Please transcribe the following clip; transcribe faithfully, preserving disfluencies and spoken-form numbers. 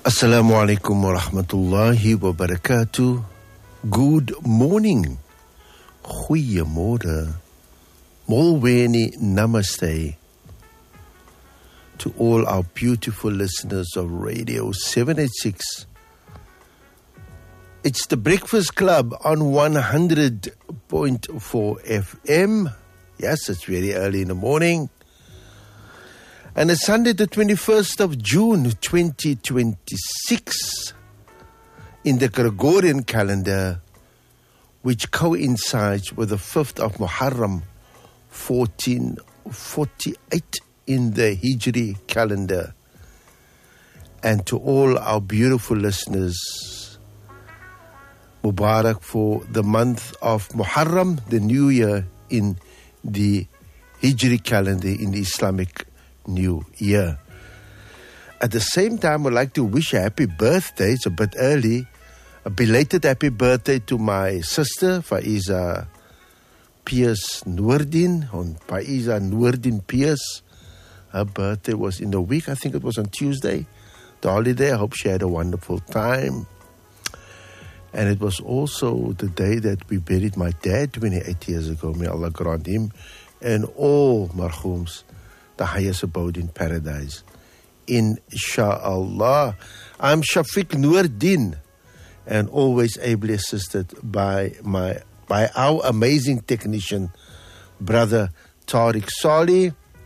Assalamu alaikum wa rahmatullahi wa barakatuh. Good morning. Goeiemorgen. Molweni namaste. To all our beautiful listeners of Radio seven eighty-six. It's the Breakfast Club on one hundred point four F M. Yes, it's very early in the morning. And it's Sunday the twenty-first of June twenty twenty-six in the Gregorian calendar, which coincides with the fifth of Muharram fourteen forty-eight in the Hijri calendar. And to all our beautiful listeners, Mubarak for the month of Muharram, the new year in the Hijri calendar, in the Islamic New Year. At the same time, I'd like to wish a happy birthday. It's a bit early. A belated happy birthday to my sister, Faiza Pierce Noordin, on Faiza Noordin Pierce. Her birthday was in the week. I think it was on Tuesday, the holiday. I hope she had a wonderful time. And it was also the day that we buried my dad twenty-eight years ago. May Allah grant him and all marhooms the highest abode in paradise. Insha'Allah. I'm Shafiq Noordin, and always ably assisted by my by our amazing technician, brother Tariq Salih.